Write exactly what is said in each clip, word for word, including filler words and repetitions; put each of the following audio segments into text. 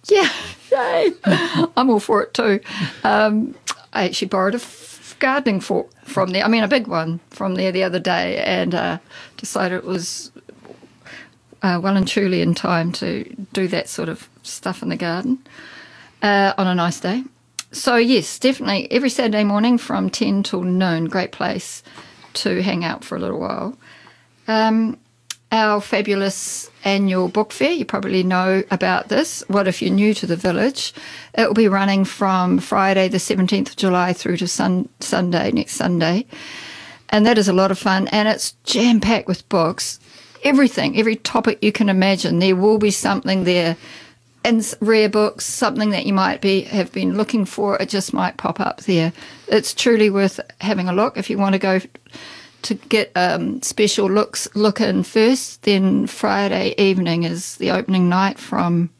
Yeah, yay. I'm all for it too. Um, I actually borrowed a f- gardening fork from there. I mean, a big one from there the other day, and uh, decided it was uh, well and truly in time to do that sort of stuff in the garden uh, on a nice day. So, yes, definitely every Saturday morning from ten till noon, great place to hang out for a little while. Um, our fabulous annual book fair, you probably know about this. What if you're new to the village? It will be running from Friday the seventeenth of July through to sun- Sunday, next Sunday. And that is a lot of fun, and it's jam-packed with books. Everything, every topic you can imagine. There will be something there. And rare books, something that you might be have been looking for, it just might pop up there. It's truly worth having a look. If you want to go to get um, special looks look in first, then Friday evening is the opening night from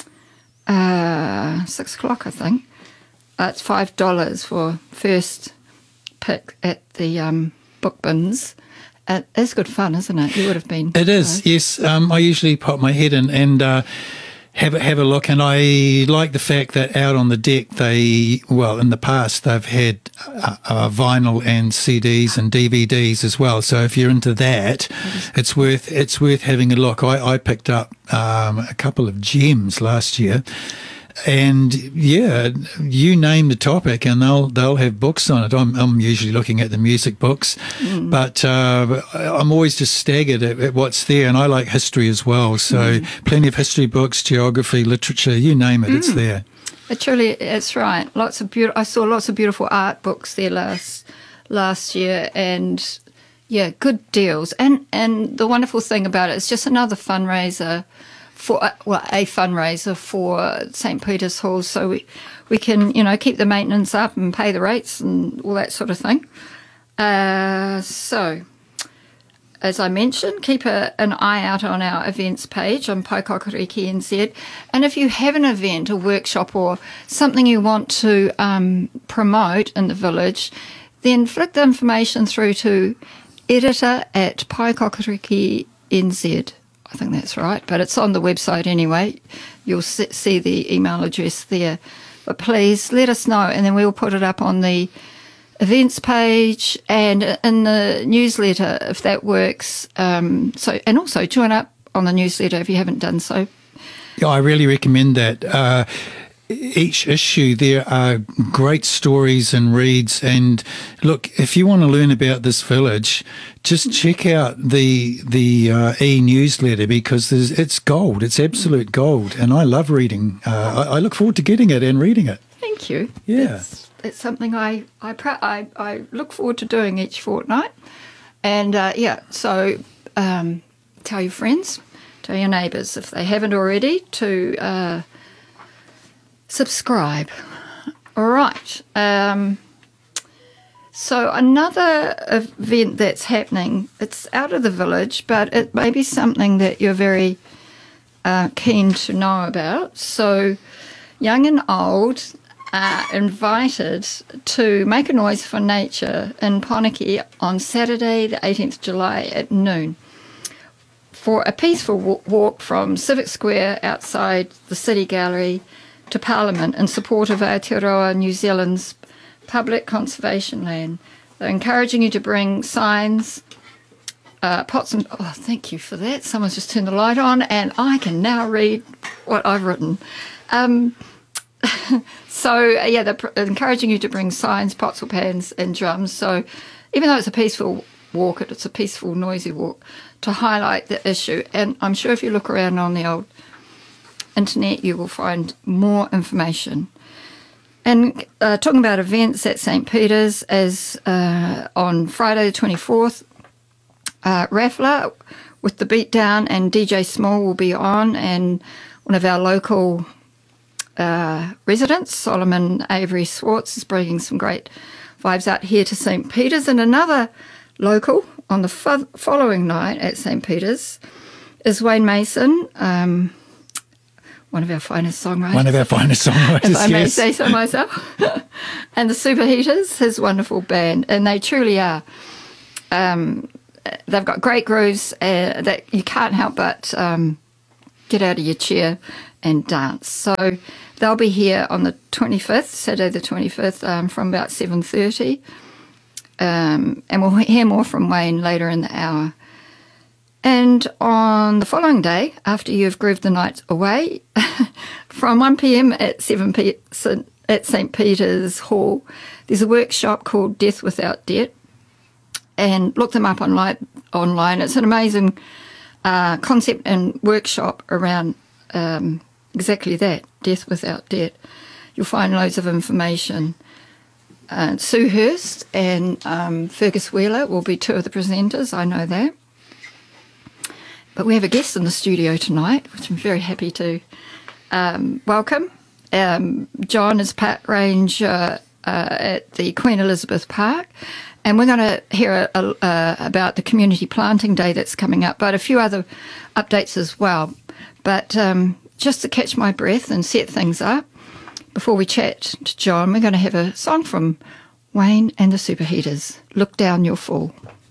uh, six o'clock, I think. Uh, it's five dollars for first pick at the um, book bins. Uh, it's good fun, isn't it? You would have been. It is, know. yes. Um, I usually pop my head in and uh, have a, have a look, and I like the fact that out on the deck they, well, in the past they've had uh, uh, vinyl and C Ds and D V Ds as well. So if you're into that, it's worth it's worth having a look. I, I picked up um, a couple of gems last year. And yeah, you name the topic, and they'll they'll have books on it. I'm I'm usually looking at the music books, mm. but uh, I'm always just staggered at, at what's there. And I like history as well, so mm. plenty of history books, geography, literature, you name it, mm. it's there. It truly, it's right. Lots of beautiful. I saw lots of beautiful art books there last last year, and yeah, good deals. And and the wonderful thing about it, it's just another fundraiser. For well, a fundraiser for Saint Peter's Hall, so we, we can, you know, keep the maintenance up and pay the rates and all that sort of thing. Uh, so, as I mentioned, keep a, an eye out on our events page on Paikokariki N Z. And if you have an event, a workshop, or something you want to um, promote in the village, then flick the information through to editor at Paikokariki N Z. I think that's right, but it's on the website anyway. You'll see the email address there. But please let us know, and then we'll put it up on the events page and in the newsletter if that works. Um, so, and also join up on the newsletter if you haven't done so. Yeah, I really recommend that. Uh, each issue there are great stories and reads, and look, if you want to learn about this village, just check out the the uh, e-newsletter, because there's, it's gold. It's absolute gold, and I love reading. Uh, I, I look forward to getting it and reading it. Thank you. Yeah, that's, that's something I I, pra- I I look forward to doing each fortnight, and uh, yeah, so um, tell your friends, tell your neighbours if they haven't already to. Uh, Subscribe. All right. Um, so another event that's happening, it's out of the village, but it may be something that you're very uh, keen to know about. So young and old are invited to make a noise for nature in Poneke on Saturday the eighteenth of July at noon for a peaceful walk from Civic Square outside the City Gallery to Parliament in support of Aotearoa New Zealand's public conservation land. They're encouraging you to bring signs, uh, pots and... Oh, thank you for that. Someone's just turned the light on and I can now read what I've written. Um, so, uh, yeah, they're pr- encouraging you to bring signs, pots or pans and drums. So even though it's a peaceful walk, it's a peaceful, noisy walk, to highlight the issue. And I'm sure if you look around on the old internet, you will find more information. And uh, talking about events at Saint Peter's, as uh, on Friday the twenty-fourth, uh, Raffler with the Beatdown and D J Small will be on, and one of our local uh, residents, Solomon Avery Swartz, is bringing some great vibes out here to Saint Peter's. And another local on the fo- following night at Saint Peter's is Wayne Mason, um, one of our finest songwriters. One of our finest songwriters, if I may yes. say so myself. And the Superheaters, his wonderful band, and they truly are. Um, they've got great grooves uh, that you can't help but um, get out of your chair and dance. So they'll be here on the twenty-fifth, Saturday the twenty-fifth, um, from about seven thirty. Um, and we'll hear more from Wayne later in the hour. And on the following day, after you've grooved the night away, from one p.m. at seven p.m. at Saint Peter's Hall, there's a workshop called Death Without Debt. And look them up online. online. It's an amazing uh, concept and workshop around um, exactly that, death without debt. You'll find loads of information. Uh, Sue Hurst and um, Fergus Wheeler will be two of the presenters, I know that. But we have a guest in the studio tonight, which I'm very happy to um, welcome. Um, John is park ranger uh, at the Queen Elizabeth Park, and we're going to hear a, a, uh, about the community planting day that's coming up, but a few other updates as well. But um, just to catch my breath and set things up, before we chat to John, we're going to have a song from Wayne and the Superheaters, Look Down Your Fall.